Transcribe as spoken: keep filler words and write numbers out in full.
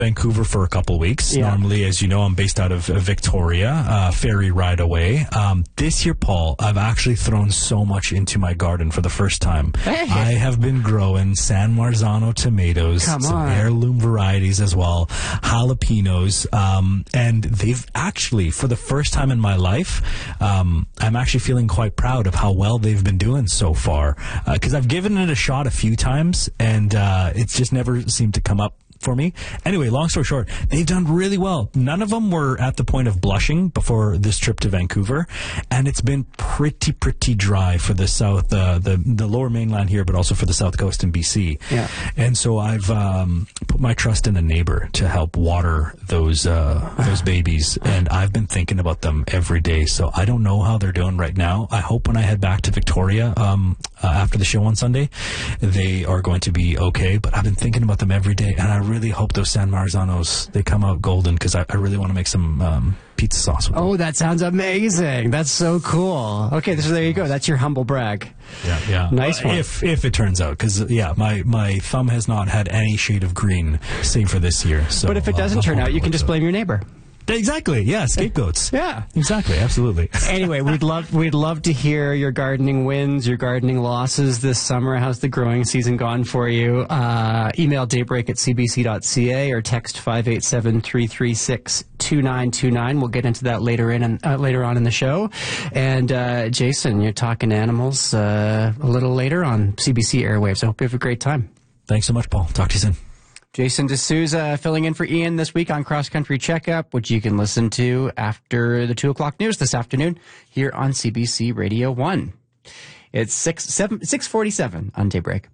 Vancouver for a couple weeks. Yeah. Normally, as you know, I'm based out of uh, Victoria, uh, ferry ride away. Um, this year, Paul, I've actually thrown so much into my garden for the first time. Hey. I have been growing San Marzano tomatoes, Come some on. heirloom varieties as well, jalapenos, um, and they've actually, for the first time in my life, um, I'm actually feeling quite proud of how well they've been doing so far, because uh, I've given it a shot a few times, and uh, it's just never seemed to come up for me. Anyway, long story short, they've done really well. None of them were at the point of blushing before this trip to Vancouver, and it's been pretty, pretty dry for the south, uh, the the lower mainland here, but also for the south coast in B C. Yeah. And so I've um, put my trust in a neighbor to help water those uh, those babies, and I've been thinking about them every day. So I don't know how they're doing right now. I hope when I head back to Victoria um, uh, after the show on Sunday, they are going to be okay. But I've been thinking about them every day, and I really hope those San Marzanos, they come out golden, because I, I really want to make some um, pizza sauce with them. Oh, that sounds amazing. That's so cool. Okay, so there you go. That's your humble brag. Yeah, yeah. Nice Uh, one. If if it turns out, because yeah, my, my thumb has not had any shade of green, save for this year. So, But if it uh, doesn't I'm turn out, hoping you can it just works blame your neighbor. out. Exactly. Yeah, scapegoats. Yeah. Exactly. Absolutely. Anyway, we'd love we'd love to hear your gardening wins, your gardening losses this summer. How's the growing season gone for you? Uh, email daybreak at c b c dot c a or text five eight seven, three three six, two nine two nine. We'll get into that later in uh, later on in the show. And uh, Jason, you're talking animals uh, a little later on C B C airwaves. I hope you have a great time. Thanks so much, Paul. Talk to you soon. Jason D'Souza filling in for Ian this week on Cross Country Checkup, which you can listen to after the two o'clock news this afternoon here on C B C Radio one. It's six, seven, six forty-seven on Daybreak.